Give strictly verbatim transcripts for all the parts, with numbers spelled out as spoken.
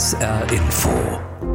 S R Info.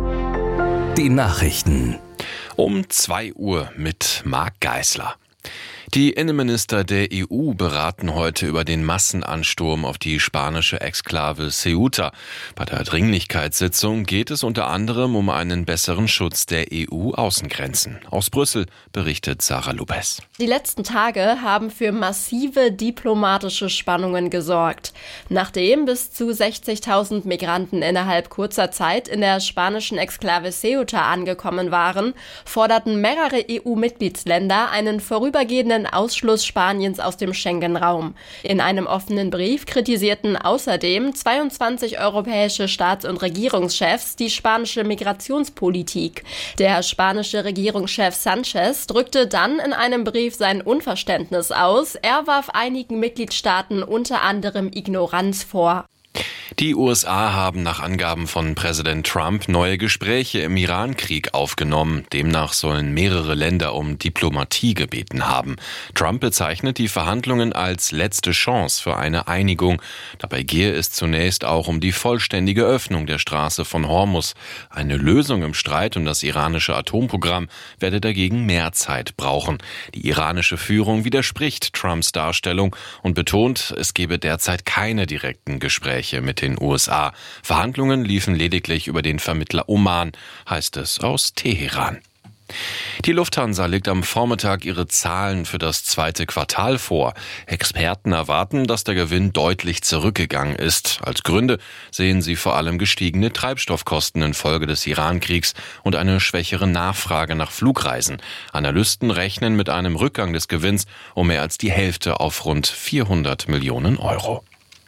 Die Nachrichten. Um zwei Uhr mit Marc Geisler. Die Innenminister der E U beraten heute über den Massenansturm auf die spanische Exklave Ceuta. Bei der Dringlichkeitssitzung geht es unter anderem um einen besseren Schutz der E U-Außengrenzen. Aus Brüssel berichtet Sarah Lopez. Die letzten Tage haben für massive diplomatische Spannungen gesorgt. Nachdem bis zu sechzigtausend Migranten innerhalb kurzer Zeit in der spanischen Exklave Ceuta angekommen waren, forderten mehrere E U-Mitgliedsländer einen vorübergehenden Ausschluss Spaniens aus dem Schengen-Raum. In einem offenen Brief kritisierten außerdem zweiundzwanzig europäische Staats- und Regierungschefs die spanische Migrationspolitik. Der spanische Regierungschef Sanchez drückte dann in einem Brief sein Unverständnis aus. Er warf einigen Mitgliedstaaten unter anderem Ignoranz vor. Die U S A haben nach Angaben von Präsident Trump neue Gespräche im Iran-Krieg aufgenommen. Demnach sollen mehrere Länder um Diplomatie gebeten haben. Trump bezeichnet die Verhandlungen als letzte Chance für eine Einigung. Dabei gehe es zunächst auch um die vollständige Öffnung der Straße von Hormuz. Eine Lösung im Streit um das iranische Atomprogramm werde dagegen mehr Zeit brauchen. Die iranische Führung widerspricht Trumps Darstellung und betont, es gebe derzeit keine direkten Gespräche mit den U S A. Verhandlungen liefen lediglich über den Vermittler Oman, heißt es aus Teheran. Die Lufthansa legt am Vormittag ihre Zahlen für das zweite Quartal vor. Experten erwarten, dass der Gewinn deutlich zurückgegangen ist. Als Gründe sehen sie vor allem gestiegene Treibstoffkosten infolge des Iran-Kriegs und eine schwächere Nachfrage nach Flugreisen. Analysten rechnen mit einem Rückgang des Gewinns um mehr als die Hälfte auf rund vierhundert Millionen Euro.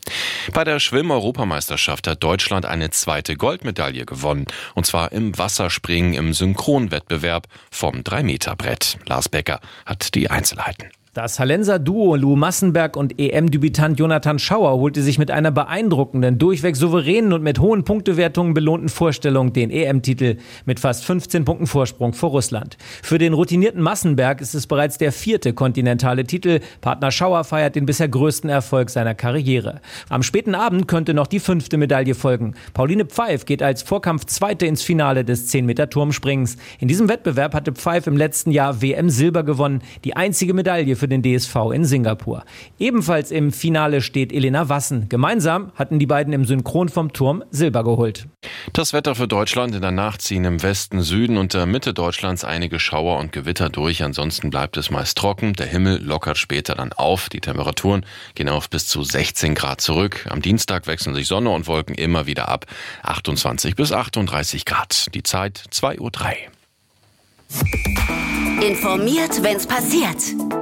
Bei der Schwimm-Europameisterschaft hat Deutschland eine zweite Goldmedaille gewonnen, und zwar im Wasserspringen im Synchronwettbewerb vom drei Meter Brett. Lars Becker hat die Einzelheiten. Das Hallenser Duo Lou Massenberg und E M-Debütant Jonathan Schauer holte sich mit einer beeindruckenden, durchweg souveränen und mit hohen Punktewertungen belohnten Vorstellung den E M-Titel mit fast fünfzehn Punkten Vorsprung vor Russland. Für den routinierten Massenberg ist es bereits der vierte kontinentale Titel. Partner Schauer feiert den bisher größten Erfolg seiner Karriere. Am späten Abend könnte noch die fünfte Medaille folgen. Pauline Pfeif geht als Vorkampf-Zweite ins Finale des zehn Meter Turmspringens. In diesem Wettbewerb hatte Pfeif im letzten Jahr W M-Silber gewonnen, die einzige Medaille für den D S V in Singapur. Ebenfalls im Finale steht Elena Wassen. Gemeinsam hatten die beiden im Synchron vom Turm Silber geholt. Das Wetter für Deutschland: in der Nacht ziehen im Westen, Süden und der Mitte Deutschlands einige Schauer und Gewitter durch. Ansonsten bleibt es meist trocken. Der Himmel lockert später dann auf. Die Temperaturen gehen auf bis zu sechzehn Grad zurück. Am Dienstag wechseln sich Sonne und Wolken immer wieder ab. achtundzwanzig bis achtunddreißig Grad. Die Zeit zwei Uhr drei. Informiert, wenn's passiert.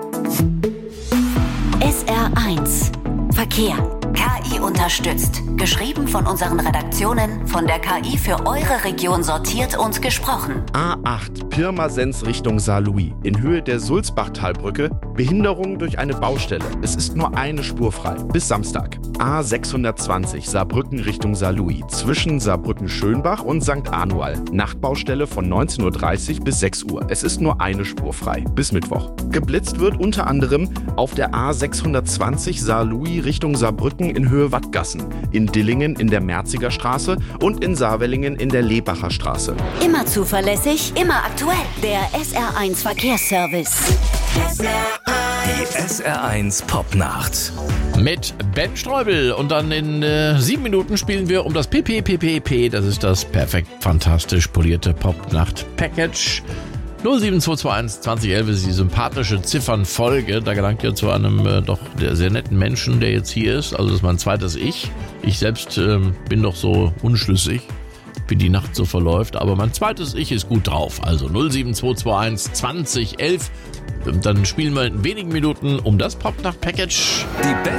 S R eins Verkehr. K I unterstützt. Geschrieben von unseren Redaktionen, von der K I für eure Region sortiert und gesprochen. A acht Pirmasens Richtung Saarlouis. In Höhe der Sulzbachtalbrücke. Behinderung durch eine Baustelle. Es ist nur eine Spur frei. Bis Samstag. A sechshundertzwanzig Saarbrücken Richtung Saarlouis. Zwischen Saarbrücken-Schönbach und Sankt Anual. Nachtbaustelle von neunzehn Uhr dreißig bis sechs Uhr. Es ist nur eine Spur frei. Bis Mittwoch. Geblitzt wird unter anderem auf der A sechshundertzwanzig Saarlouis Richtung Saarbrücken in Höhe Wattgassen, in Dillingen in der Merziger Straße und in Saarwellingen in der Lebacher Straße. Immer zuverlässig, immer aktuell. Der S R eins Verkehrsservice. Die S R eins Popnacht. Mit Ben Streubel. Und dann in äh, sieben Minuten spielen wir um das P P P P P. Das ist das perfekt fantastisch polierte Popnacht-Package. null sieben zwei zwei eins zwanzig elf ist die sympathische Ziffernfolge. Da gelangt ihr zu einem äh, doch sehr netten Menschen, der jetzt hier ist. Also das ist mein zweites Ich. Ich selbst äh, bin doch so unschlüssig, wie die Nacht so verläuft. Aber mein zweites Ich ist gut drauf. Also null sieben zwei zwei eins zwanzig elf. Dann spielen wir in wenigen Minuten um das Popnacht-Package. Die